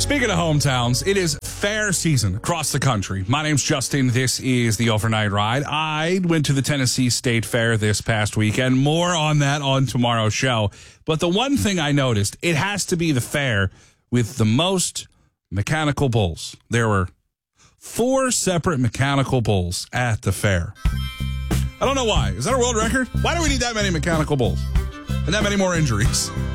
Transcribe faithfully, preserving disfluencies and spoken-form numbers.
Speaking of hometowns, it is fair season across the country. My name's Justin. This is the Overnight Ride. I went to the Tennessee State Fair this past weekend. More on that on tomorrow's show. But the one thing I noticed, it has to be the fair with the most mechanical bulls. There were four separate mechanical bulls at the fair. I don't know why. Is that a world record? Why do we need that many mechanical bulls? And that many more injuries?